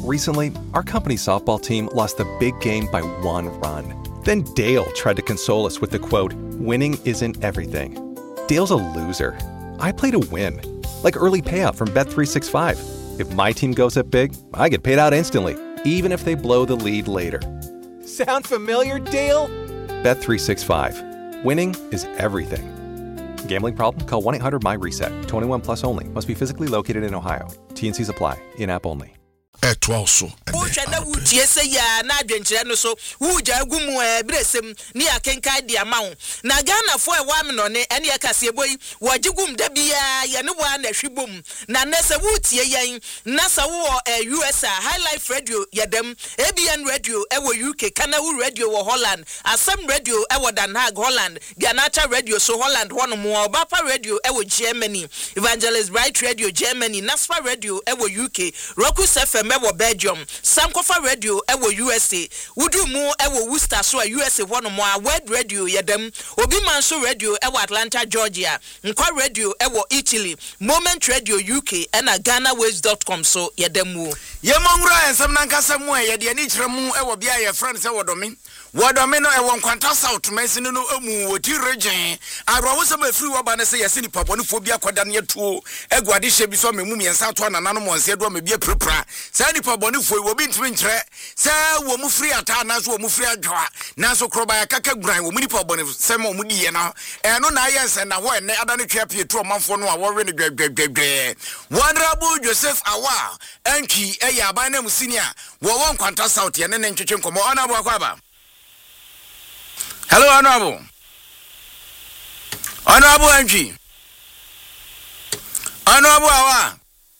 Recently, our company softball team lost the big game by 1 run. Then Dale tried to console us with the quote, "Winning isn't everything." Dale's a loser. I play to win. Like early payout from Bet365. If my team goes up big, I get paid out instantly, even if they blow the lead later. Sound familiar, Dale? Bet365. Winning is everything. Gambling problem? Call 1-800-MY-RESET. 21 plus only. Must be physically located in Ohio. TNCs apply. In-app only. Also, na wutie se ya na adwenkyere no so wuja gumu bresem ni akenka dia ma wo na Ghana fo e wa me no ne ene yakase boyi wogigum da bia ye ne wa na hwibom na nese wutie yen na sa wo USA High Life Radio yedem ABN Radio e wo UK Kanawu Radio wo Holland Asem Radio e wo Den Haag Holland Ganacha Radio so Holland hono mo Obapa Radio e wo Germany Evangelist Bright Radio Germany Nasfa Radio e wo UK Roku FM e wo Belgium Sankofa Radio e wo USA Wudu mu e wo Worcester so USA hono mo World Radio yedem Obi Manso Radio e wo Atlanta Georgia Nkwa Radio e wo Italy Moment Radio UK and GhanaWaves.com so yedem wo Yemongura ensam nankasa mu e yede ani kyerɛ mu e wo bia ye friend se wodomi no e won kwanta south mesini no emu woti region arwo so ma free woba ne se yesi ni pabonefo bia kwada ne tuo eguade hye bi so memu miensa to anana no monse do ma bia prepra sa ni pabonefo wo bi ntimi nkyerɛ sa wo mu free ata na so wo mu free adwa na so kroba ya kaka guran wo mu ni pabonefo se ma mu di ye na no na yense na ho ene ada ne twa pie to manfo no a wo we ne gwegwegwe Honorable Joseph Awa anki e ya ban na mu senior wo won kwanta south ye ne ntwetwe nkomo Honorable Akwaba. Hello, Honorable. Honorable Angie. Honorable Awa.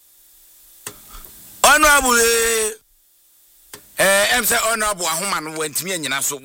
Honorable say Honorable Ahoman went me anyina so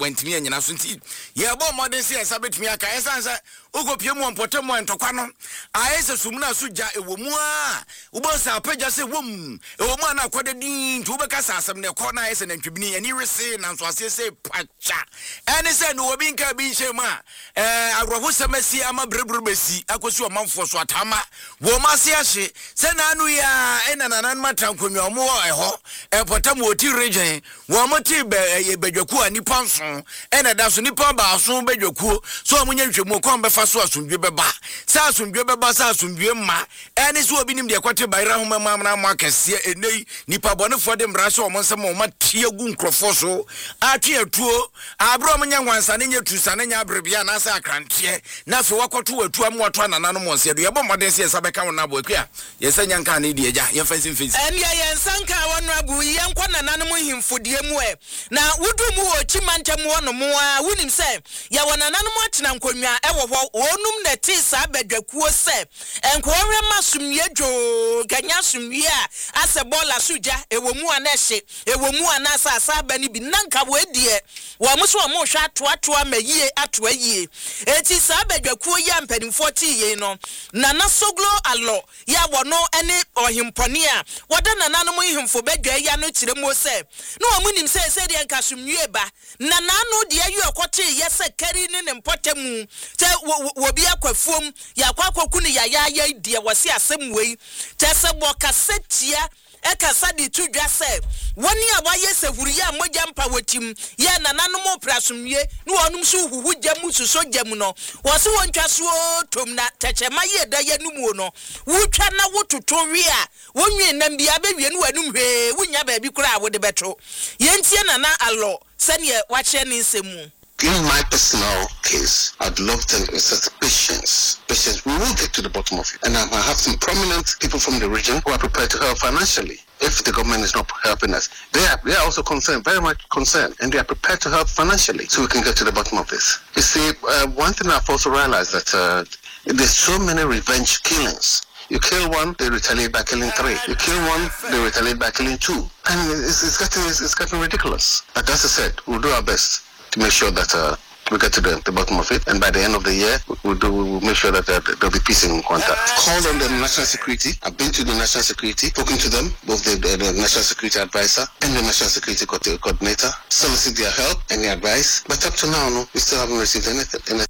nti ye bo modern say sabetumi aka esanse ugopie mu mpotem mu ntokwa no ayese sumuna so ja ewo mu a ubosa apagya se wom ewo mu na akwade din nti ubeka sasem ne kɔ na ayese na ntwibini ani rese na nso asese pacha ene se no obi nka bi nche mu a agroho semasi ama brebru besi akosi o manfo so atama wo mase ahye se na anu ya enananan matankwami omo eho epotam oti region wo moti be bedwaku anipa nso ena da so nipa ba so bedwaku so omunye nhwemu kon be fa so asundwe beba sa asundwe beba sa asundwe ma ene so obi nim de kwate bayra homa mamna ma kase enei nipa bonefo de mra so omo nsem o matie gu nkrofo so atwe atuo abro omunya nwansa ne nya tusa ne nya abrebia na sa akrantie na fe wakoto atu am wato anana no monse do ye bo moden se sabeka wona bo akua ye sanya nka ne die ja ye fansin fansin ene ye nsanka wonu abu ye nkwa nanana mo himfodie mu na wudu mu wo chimantem wono mu a wunim se ye wonanana mo atena nkonwa e wo ho onum na ti sa badwakuo se enkowe masumye dwo ganya sumye a ase bola suja ewo mu ana hye ewo mu ana asa ba ni bi nanka wo adie wo mo so mo hwa toatoa mayie atoa yie eti sa badwakuo ya mpanimfo ti ye no na nasoglo alo ya wono ene ohimpone a woda nanana mo himfo badwa ya no kire mo se no amunim se de nkasumye ba na nanu de ayu akote yese kari ne mpotemu te wo bi akwafuom ya kwakwaku ne ya de wose asem wei te se bokasetia ekasa di tudwa se woni aba yese huriya moja mpa wotim ye nananu mo prasumye no onum so huhu jamu suso jamu no wose wontwa so tom na techema ye da ye numu no wutwa na wototo wi a wonwe nam bia bewie no wanum hwe wonya ba bi kura wo de beto ye ntie nana alo sene wache ni nsemu. In my personal case, I'd love to insist patience. We will get to the bottom of it. And I have some prominent people from the region who are prepared to help financially. If the government is not helping us, they are also concerned, very much concerned, and they are prepared to help financially so we can get to the bottom of this. You see, one thing I've also realized that there's so many revenge killings. You kill one, they retaliate by killing 3. You kill one, they retaliate by killing 2. And it's getting ridiculous. But as I said, we'll do our best to make sure that we get to the bottom of it, and by the end of the year, we'll make sure that there'll be peace in Kwanta. Called on the national security. I've been to the national security, spoken to them, both the national security advisor and the national security coordinator, solicit their help and their advice. But up to now, no, we still haven't received anything.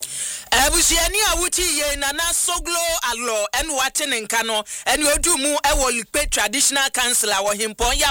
Ebusiani awuti ye nana soglo alo en watene nkano en odu mu e wo traditional council awo himpon ya